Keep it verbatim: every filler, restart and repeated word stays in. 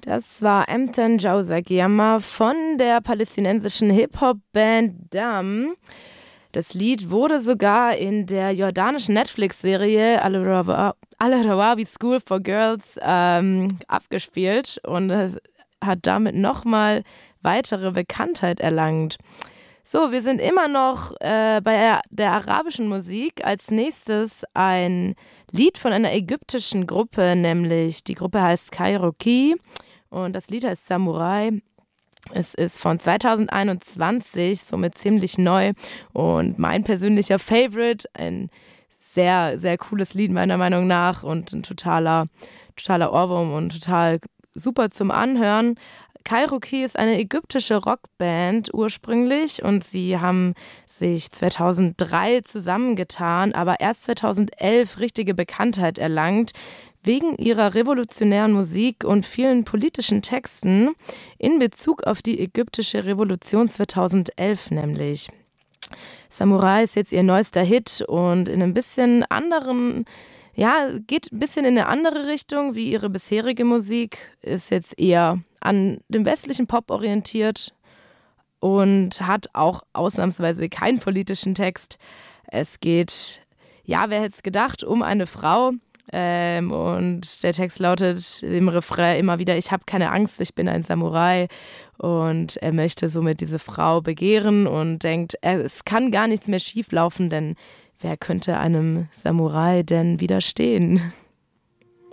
Das war Emten Jausa von der palästinensischen Hip-Hop-Band Dam. Das Lied wurde sogar in der jordanischen Netflix-Serie Al-Rawabi School for Girls ähm, abgespielt und es hat damit nochmal weitere Bekanntheit erlangt. So, wir sind immer noch äh, bei der arabischen Musik. Als nächstes ein Lied von einer ägyptischen Gruppe, nämlich die Gruppe heißt Kairoki und das Lied heißt Samurai. Es ist von zweitausendeinundzwanzig, somit ziemlich neu und mein persönlicher Favorite, ein sehr, sehr cooles Lied meiner Meinung nach und ein totaler, totaler Ohrwurm und total super zum Anhören. Kairoki ist eine ägyptische Rockband ursprünglich und sie haben sich zweitausenddrei zusammengetan, aber erst zweitausendelf richtige Bekanntheit erlangt, wegen ihrer revolutionären Musik und vielen politischen Texten in Bezug auf die ägyptische Revolution zweitausendelf nämlich. Samurai ist jetzt ihr neuester Hit und in einem bisschen anderen, ja, geht ein bisschen in eine andere Richtung wie ihre bisherige Musik, ist jetzt eher an dem westlichen Pop orientiert und hat auch ausnahmsweise keinen politischen Text. Es geht, ja, wer hätte es gedacht, um eine Frau, ähm, und der Text lautet im Refrain immer wieder: Ich habe keine Angst, ich bin ein Samurai, und er möchte somit diese Frau begehren und denkt, es kann gar nichts mehr schief laufen, denn wer könnte einem Samurai denn widerstehen?